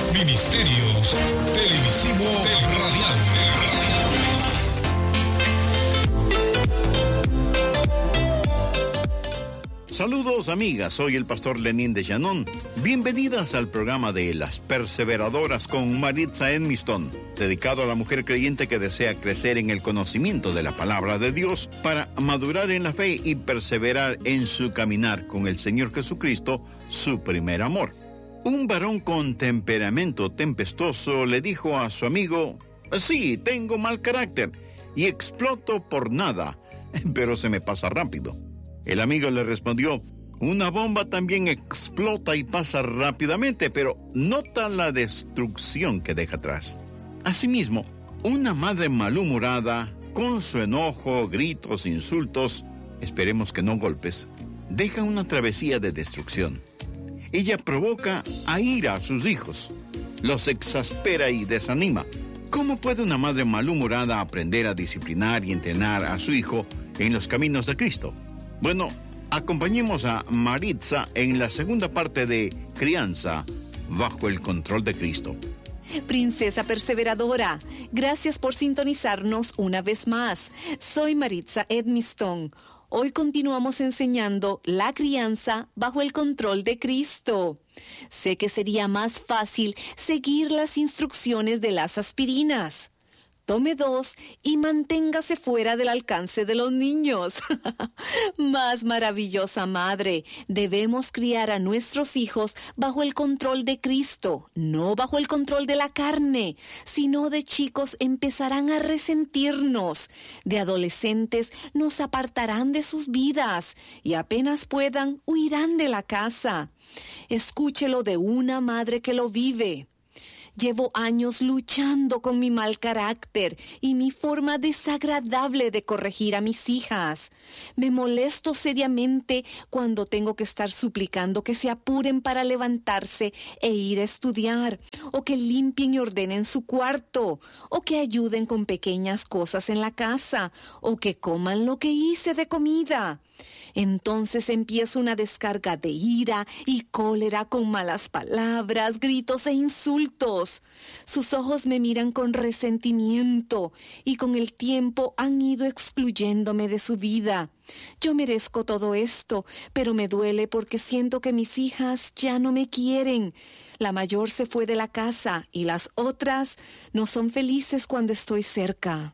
Ministerios Televisivo Radial. Saludos amigas, soy el pastor Lenín de Llanón. Bienvenidas al programa de Las Perseveradoras con Maritza Edmiston, dedicado a la mujer creyente que desea crecer en el conocimiento de la palabra de Dios para madurar en la fe y perseverar en su caminar con el Señor Jesucristo, su primer amor. Un varón con temperamento tempestuoso le dijo a su amigo: sí, tengo mal carácter y exploto por nada, pero se me pasa rápido. El amigo le respondió: una bomba también explota y pasa rápidamente, pero nota la destrucción que deja atrás. Asimismo, una madre malhumorada, con su enojo, gritos, insultos, esperemos que no golpes, deja una travesía de destrucción. Ella provoca a ira a sus hijos, los exaspera y desanima. ¿Cómo puede una madre malhumorada aprender a disciplinar y entrenar a su hijo en los caminos de Cristo? Bueno, acompañemos a Maritza en la segunda parte de Crianza bajo el control de Cristo. Princesa perseveradora, gracias por sintonizarnos una vez más. Soy Maritza Edmiston. Hoy continuamos enseñando la crianza bajo el control de Cristo. Sé que sería más fácil seguir las instrucciones de las aspirinas. Tome 2 y manténgase fuera del alcance de los niños. Más maravillosa madre, debemos criar a nuestros hijos bajo el control de Cristo, no bajo el control de la carne. Sino de chicos empezarán a resentirnos, de adolescentes nos apartarán de sus vidas y apenas puedan huirán de la casa. Escúchelo de una madre que lo vive. Llevo años luchando con mi mal carácter y mi forma desagradable de corregir a mis hijas. Me molesto seriamente cuando tengo que estar suplicando que se apuren para levantarse e ir a estudiar, o que limpien y ordenen su cuarto, o que ayuden con pequeñas cosas en la casa, o que coman lo que hice de comida. Entonces empieza una descarga de ira y cólera con malas palabras, gritos e insultos. Sus ojos me miran con resentimiento y con el tiempo han ido excluyéndome de su vida. Yo merezco todo esto, pero me duele porque siento que mis hijas ya no me quieren. La mayor se fue de la casa y las otras no son felices cuando estoy cerca.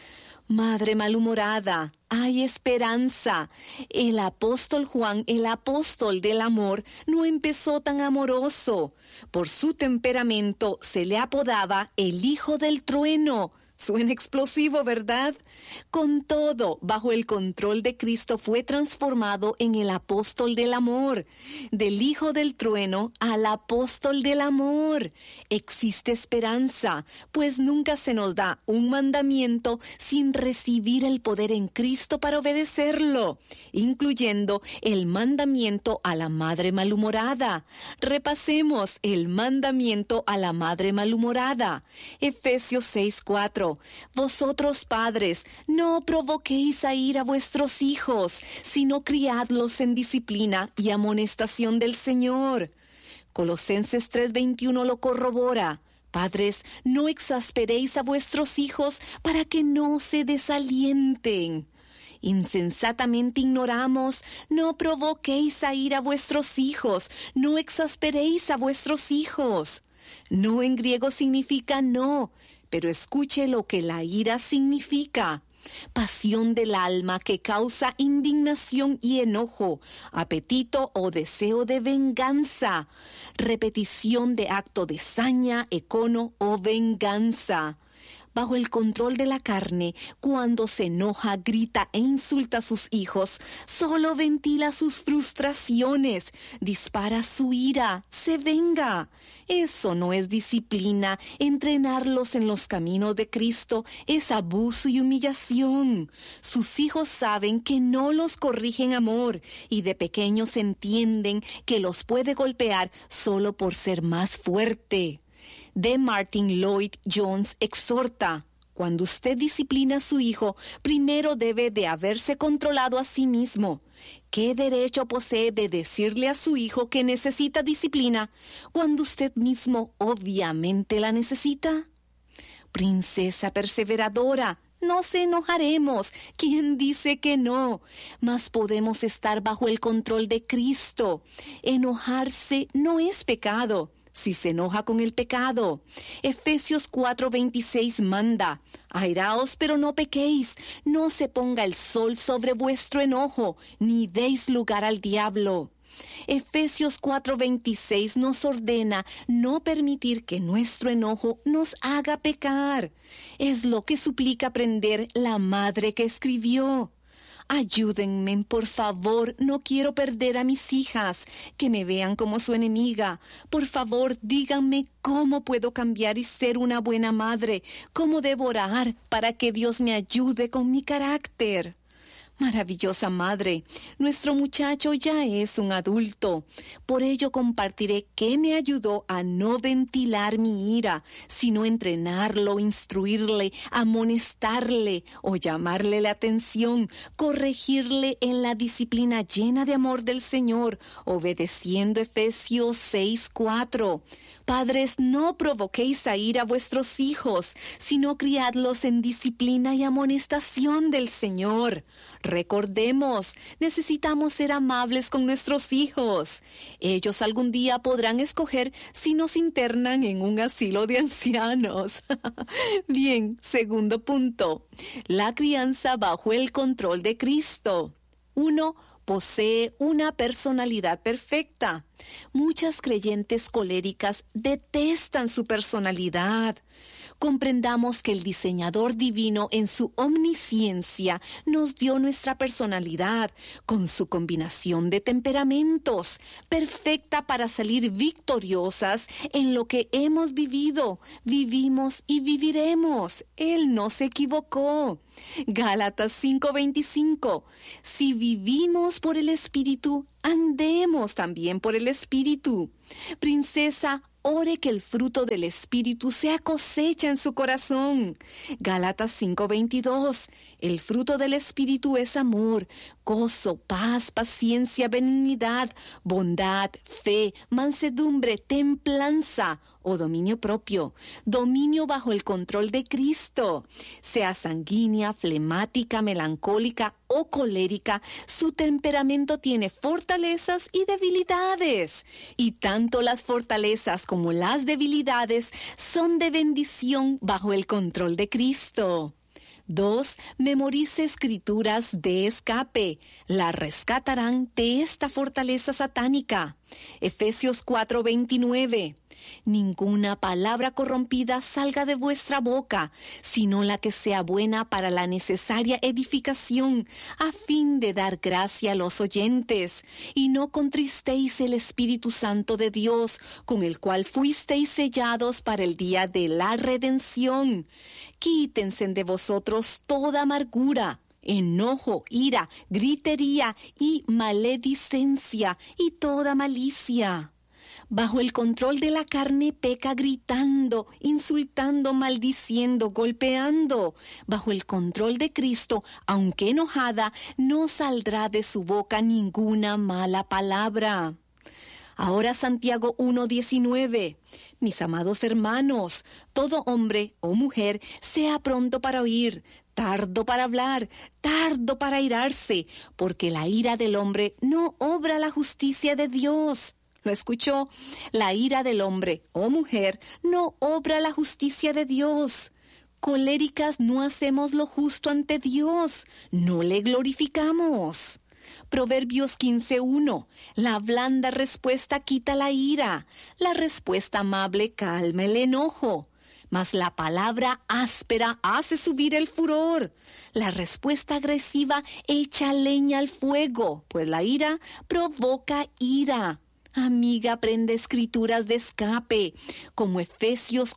Madre malhumorada, hay esperanza. El apóstol Juan, el apóstol del amor, no empezó tan amoroso. Por su temperamento se le apodaba el hijo del trueno. Suena explosivo, ¿verdad? Con todo, bajo el control de Cristo fue transformado en el apóstol del amor. Del hijo del trueno al apóstol del amor. Existe esperanza, pues nunca se nos da un mandamiento sin recibir el poder en Cristo para obedecerlo, incluyendo el mandamiento a la madre malhumorada. Repasemos el mandamiento a la madre malhumorada. Efesios 6:4. Vosotros padres, no provoquéis a ira a vuestros hijos, sino criadlos en disciplina y amonestación del Señor. Colosenses 3:21 lo corrobora. Padres, no exasperéis a vuestros hijos para que no se desalienten. Insensatamente ignoramos, no provoquéis a ira a vuestros hijos, no exasperéis a vuestros hijos. No en griego significa no, pero escuche lo que la ira significa. Pasión del alma que causa indignación y enojo, apetito o deseo de venganza, repetición de acto de saña, econo o venganza. Bajo el control de la carne, cuando se enoja, grita e insulta a sus hijos, solo ventila sus frustraciones, dispara su ira, se venga. Eso no es disciplina. Entrenarlos en los caminos de Cristo es abuso y humillación. Sus hijos saben que no los corrige en amor y de pequeños entienden que los puede golpear solo por ser más fuerte. D. Martin Lloyd Jones exhorta: Cuando usted disciplina a su hijo, primero debe de haberse controlado a sí mismo. ¿Qué derecho posee de decirle a su hijo que necesita disciplina cuando usted mismo obviamente la necesita? Princesa perseveradora, no nos enojaremos. ¿Quién dice que no? Mas podemos estar bajo el control de Cristo. Enojarse no es pecado si se enoja con el pecado. Efesios 4:26 manda: airaos, pero no pequéis, no se ponga el sol sobre vuestro enojo, ni deis lugar al diablo. Efesios 4:26 nos ordena no permitir que nuestro enojo nos haga pecar. Es lo que suplica aprender la madre que escribió. Ayúdenme, por favor, no quiero perder a mis hijas, que me vean como su enemiga. Por favor, díganme cómo puedo cambiar y ser una buena madre, cómo debo orar para que Dios me ayude con mi carácter. Maravillosa madre, nuestro muchacho ya es un adulto. Por ello compartiré qué me ayudó a no ventilar mi ira, sino entrenarlo, instruirle, amonestarle o llamarle la atención, corregirle en la disciplina llena de amor del Señor, obedeciendo Efesios 6:4. Padres, no provoquéis a ira a vuestros hijos, sino criadlos en disciplina y amonestación del Señor. Recordemos, necesitamos ser amables con nuestros hijos. Ellos algún día podrán escoger si nos internan en un asilo de ancianos. Bien, segundo punto. La crianza bajo el control de Cristo. 1. Posee una personalidad perfecta. Muchas creyentes coléricas detestan su personalidad. Comprendamos que el diseñador divino en su omnisciencia nos dio nuestra personalidad con su combinación de temperamentos, perfecta para salir victoriosas en lo que hemos vivido, vivimos y viviremos. Él no se equivocó. Gálatas 5:25. Si vivimos por el Espíritu, andemos también por el Espíritu. Princesa, ore que el fruto del Espíritu sea cosecha en su corazón. Gálatas 5:22. El fruto del Espíritu es amor, gozo, paz, paciencia, benignidad, bondad, fe, mansedumbre, templanza o dominio propio. Dominio bajo el control de Cristo. Sea sanguínea, flemática, melancólica o colérica, su temperamento tiene fortalezas y debilidades. Y tanto las fortalezas como las debilidades son de bendición bajo el control de Cristo. 2. Memorice escrituras de escape. La rescatarán de esta fortaleza satánica. Efesios 4:29. Ninguna palabra corrompida salga de vuestra boca, sino la que sea buena para la necesaria edificación, a fin de dar gracia a los oyentes. Y no contristéis el Espíritu Santo de Dios, con el cual fuisteis sellados para el día de la redención. Quítense de vosotros toda amargura, enojo, ira, gritería y maledicencia y toda malicia. Bajo el control de la carne peca gritando, insultando, maldiciendo, golpeando. Bajo el control de Cristo, aunque enojada, no saldrá de su boca ninguna mala palabra. Ahora Santiago 1:19. Mis amados hermanos, todo hombre o mujer sea pronto para oír, tardo para hablar, tardo para airarse, porque la ira del hombre no obra la justicia de Dios. ¿Lo escuchó? La ira del hombre o mujer no obra la justicia de Dios. Coléricas no hacemos lo justo ante Dios, no le glorificamos. Proverbios 15:1. La blanda respuesta quita la ira, la respuesta amable calma el enojo. Mas la palabra áspera hace subir el furor. La respuesta agresiva echa leña al fuego, pues la ira provoca ira. Amiga, aprende escrituras de escape, como Efesios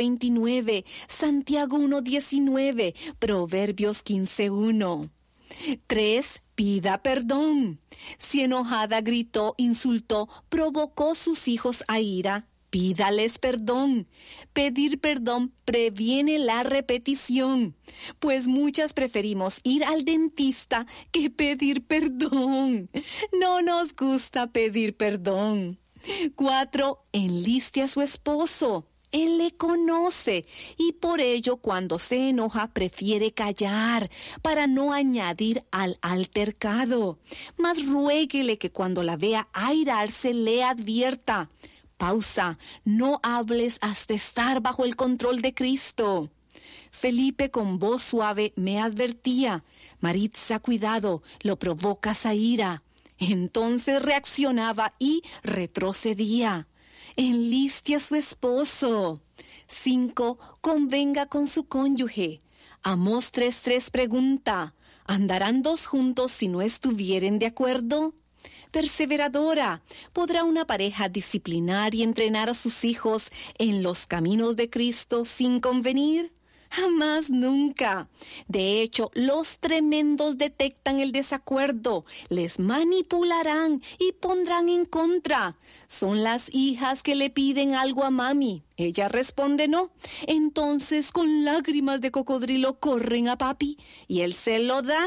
4:29, Santiago 1:19, Proverbios 15:1. 3. Pida perdón. Si enojada gritó, insultó, provocó sus hijos a ira, Pídales perdón. Pedir perdón previene la repetición, pues muchas preferimos ir al dentista que pedir perdón. No nos gusta pedir perdón. 4. Enliste a su esposo. Él le conoce y por ello cuando se enoja prefiere callar para no añadir al altercado. Mas ruéguele que cuando la vea airarse le advierta: pausa, no hables hasta estar bajo el control de Cristo. Felipe con voz suave me advertía: Maritza, cuidado, lo provocas a ira. Entonces reaccionaba y retrocedía. Enliste a su esposo. 5. Convenga con su cónyuge. Amós 3:3 pregunta: ¿andarán dos juntos si no estuvieren de acuerdo? Perseveradora, ¿podrá una pareja disciplinar y entrenar a sus hijos en los caminos de Cristo sin convenir? Jamás, nunca. De hecho, los tremendos detectan el desacuerdo, les manipularán y pondrán en contra. Son las hijas que le piden algo a mami. Ella responde no. Entonces, con lágrimas de cocodrilo, corren a papi y él se lo da.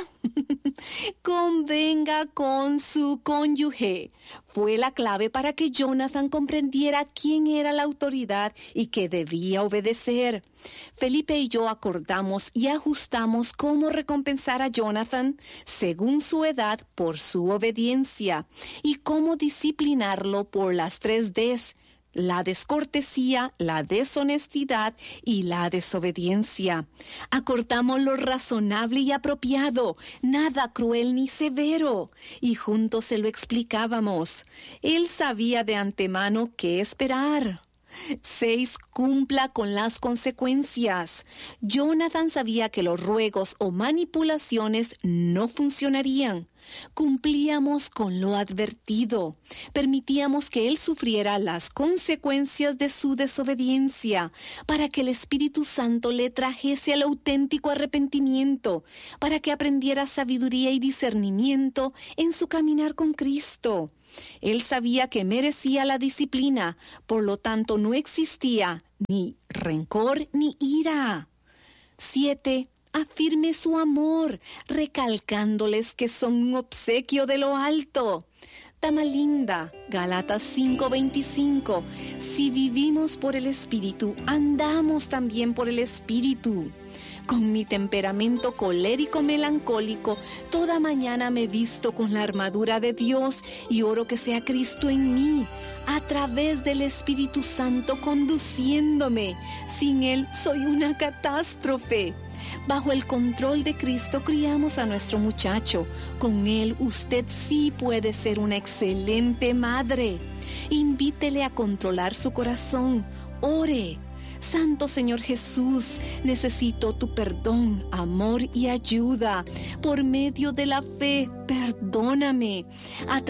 Convenga con su cónyuge. Fue la clave para que Jonathan comprendiera quién era la autoridad y que debía obedecer. Felipe y yo acordamos y ajustamos cómo recompensar a Jonathan según su edad por su obediencia y cómo disciplinarlo por las 3 Ds: la descortesía, la deshonestidad y la desobediencia. Acordamos lo razonable y apropiado, nada cruel ni severo, y juntos se lo explicábamos. Él sabía de antemano qué esperar. 6. Cumpla con las consecuencias. Jonathan sabía que los ruegos o manipulaciones no funcionarían. Cumplíamos con lo advertido. Permitíamos que él sufriera las consecuencias de su desobediencia para que el Espíritu Santo le trajese al auténtico arrepentimiento, para que aprendiera sabiduría y discernimiento en su caminar con Cristo. Él sabía que merecía la disciplina, por lo tanto no existía ni rencor ni ira. 7. Afirme su amor, recalcándoles que son un obsequio de lo alto. Dama linda, Gálatas 5:25. Si vivimos por el Espíritu, andamos también por el Espíritu. Con mi temperamento colérico melancólico, toda mañana me visto con la armadura de Dios y oro que sea Cristo en mí, a través del Espíritu Santo conduciéndome. Sin Él soy una catástrofe. Bajo el control de Cristo criamos a nuestro muchacho. Con Él usted sí puede ser una excelente madre. Invítele a controlar su corazón. Ore. Santo Señor Jesús, necesito tu perdón, amor y ayuda. Por medio de la fe, perdóname.